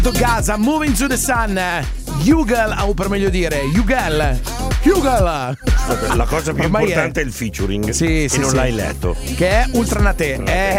Gaza, Moving to the Sun, Hugel, o per meglio dire Hugel. La cosa più ormai importante è il featuring. Sì, e non l'hai letto. Che è Ultranate.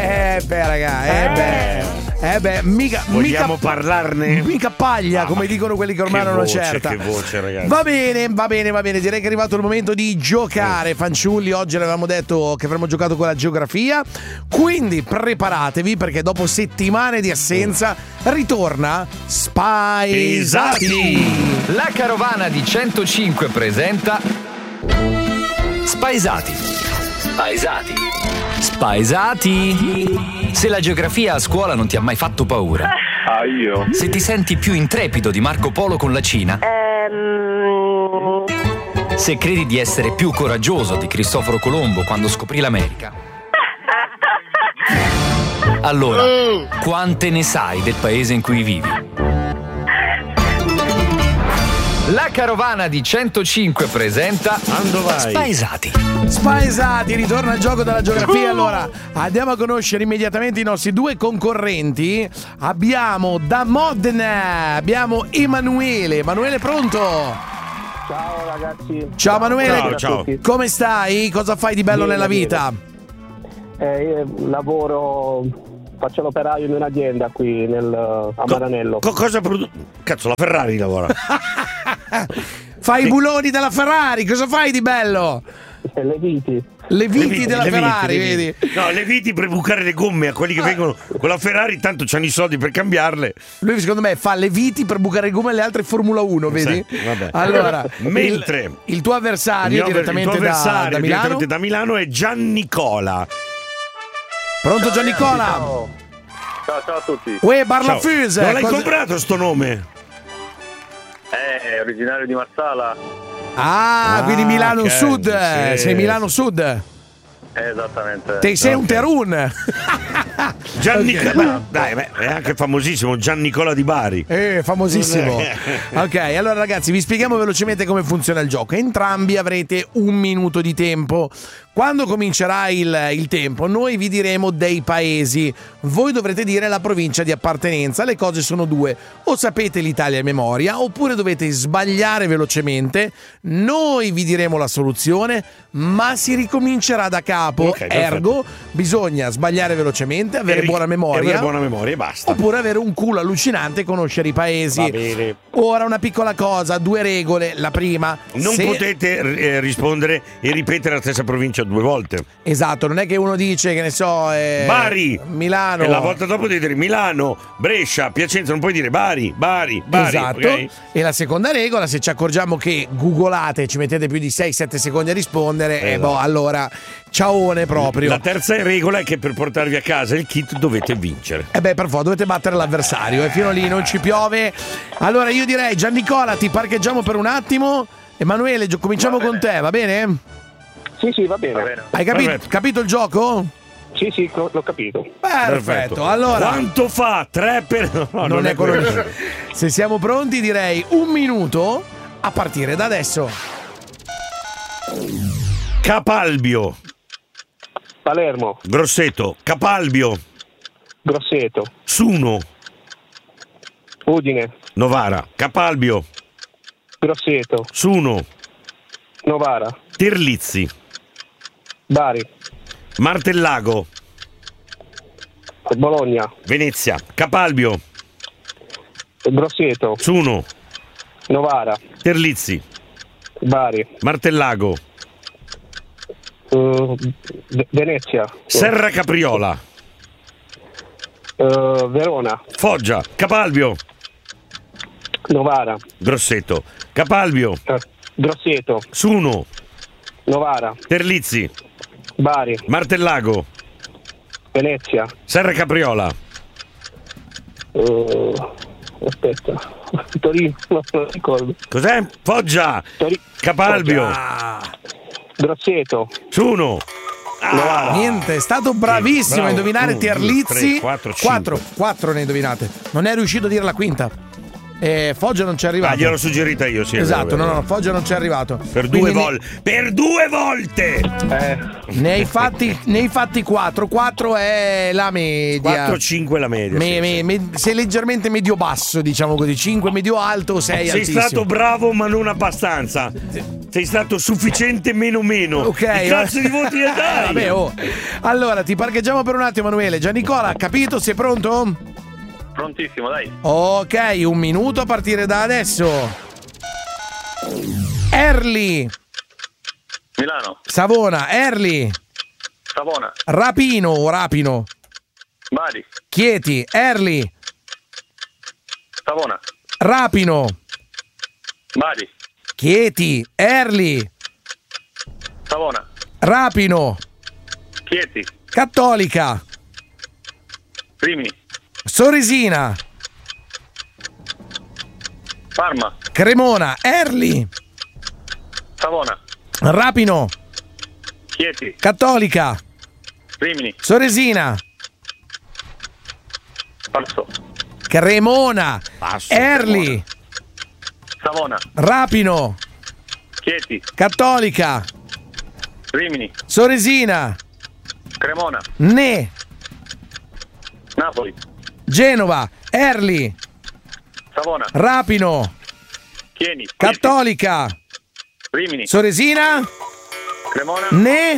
Mica vogliamo parlarne? Mica paglia, come dicono quelli che ormai hanno una certa. Che voce, ragazzi. Va bene. Direi che è arrivato il momento di giocare, fanciulli. Oggi avevamo detto che avremmo giocato con la geografia. Quindi preparatevi, perché dopo settimane di assenza ritorna Spaesati. La carovana di 105 presenta Spaesati. Se la geografia a scuola non ti ha mai fatto paura. Io. Se ti senti più intrepido di Marco Polo con la Cina. Se credi di essere più coraggioso di Cristoforo Colombo quando scoprì l'America. Allora, quante ne sai del paese in cui vivi? La carovana di 105 presenta Spaesati, ritorna al gioco della geografia. Allora, andiamo a conoscere immediatamente i nostri due concorrenti. Abbiamo da Modena, abbiamo Emanuele. Emanuele, pronto? Ciao ragazzi. Ciao Emanuele. Ciao. Come stai? Cosa fai di bello nella vita? Io lavoro, faccio l'operaio in un'azienda qui a Maranello. Cazzo, la Ferrari lavora. Fai i buloni della Ferrari, cosa fai di bello? Le viti. Le viti della Ferrari, vedi? No, le viti per bucare le gomme a quelli che vengono con la Ferrari, tanto c'hanno i soldi per cambiarle. Lui secondo me fa le viti per bucare le gomme alle altre Formula 1, vedi? Sì, vabbè. Allora, mentre il tuo avversario direttamente da Milano. Direttamente da Milano è Giannicola. Pronto Giannicola? Ciao a tutti. Uè, Barlafuse. Non l'hai comprato sto nome? È originario di Marsala. Quindi Milano ok, Sud. sì. Sei Milano Sud. Esattamente. Te sei un terun. Giannicola. Dai, è anche famosissimo, Giannicola di Bari. Famosissimo. Ok, allora ragazzi, vi spieghiamo velocemente come funziona il gioco. Entrambi avrete 1 minuto di tempo. Quando comincerà il tempo, noi vi diremo dei paesi. Voi dovrete dire la provincia di appartenenza. Le cose sono due: o sapete l'Italia a memoria, oppure dovete sbagliare velocemente. Noi vi diremo la soluzione, ma si ricomincerà da capo. Okay, ergo, bisogna sbagliare velocemente, avere buona memoria. E basta. Oppure avere un culo allucinante e conoscere i paesi. Va bene. Ora una piccola cosa, 2 regole. La prima: non potete rispondere e ripetere la stessa provincia 2 volte. Esatto, non è che uno dice, che ne so, Bari, Milano, e la volta dopo devi dire Milano, Brescia, Piacenza, non puoi dire Bari. Esatto. Okay? E la seconda regola, se ci accorgiamo che googolate e ci mettete più di 6-7 secondi a rispondere, allora ciaone proprio. La terza regola è che per portarvi a casa il kit dovete vincere. Per forza dovete battere l'avversario, e fino lì non ci piove. Allora io direi, Giannicola, ti parcheggiamo per un attimo. Emanuele, cominciamo con te, va bene? Sì, va bene. Hai capito il gioco? Sì, l'ho capito. Perfetto. Allora, quanto fa? 3 per... No, non è quello. Se siamo pronti, direi 1 minuto a partire da adesso. Capalbio. Palermo. Grosseto. Capalbio. Grosseto. Suno. Udine. Novara. Capalbio. Grosseto. Suno. Novara. Terlizzi. Bari. Martellago. Bologna. Venezia. Capalbio. Grosseto. Suno. Novara. Terlizzi. Bari. Martellago. Venezia. Serra Capriola. Verona. Foggia. Capalbio. Novara. Grosseto. Capalbio. Grosseto. Suno. Novara. Terlizzi. Bari. Martellago. Venezia. Serra Capriola. Aspetta. Torino, non lo ricordo. Cos'è? Foggia. Capalbio. Grosseto. Suno. Niente, è stato bravissimo a indovinare. 1, 2, Terlizzi. 3, 4, 5. 4 ne indovinate. Non è riuscito a dire la quinta. Foggia non ci è arrivato. Gliel'ho suggerita io, sì. Esatto, no, Foggia non ci è arrivato. Per due volte! Ne hai fatti 4. 4 è la media. 4-5 la media. Sei leggermente medio-basso, diciamo così. 5 medio-alto, 6 altissimo. Sei stato bravo, ma non abbastanza. Sei stato sufficiente meno. Ok. Che cazzo di voti ne dai? Vabbè, oh. Allora, ti parcheggiamo per un attimo, Emanuele. Giannicola, capito? Sei pronto? Prontissimo, dai. Ok, 1 minuto a partire da adesso. Erli. Milano. Savona. Erli. Savona. Rapino o Rapino. Bari. Chieti. Erli. Savona. Rapino. Bari. Chieti. Erli. Savona. Rapino. Chieti. Cattolica. Rimini. Soresina. Parma. Cremona. Erli. Savona. Rapino. Chieti. Cattolica. Rimini. Soresina. Passo. Cremona. Passo, Erli. Savona. Rapino. Chieti. Cattolica. Rimini. Soresina. Cremona. Ne. Napoli. Genova. Erli. Savona. Rapino. Chieti. Cattolica. Rimini. Soresina. Cremona. Ne.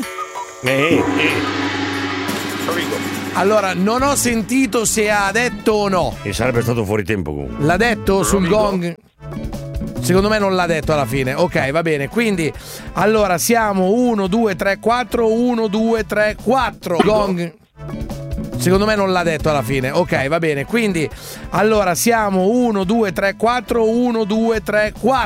Rovigo. Allora, non ho sentito se ha detto o no. E sarebbe stato fuori tempo comunque. L'ha detto sul gong? Secondo me non l'ha detto alla fine. Ok, va bene. Quindi, allora siamo 1, 2, 3, 4. 1, 2, 3, 4. Gong. Secondo me non l'ha detto alla fine. Ok, va bene. Quindi, allora siamo 1, 2, 3, 4. 1, 2, 3, 4.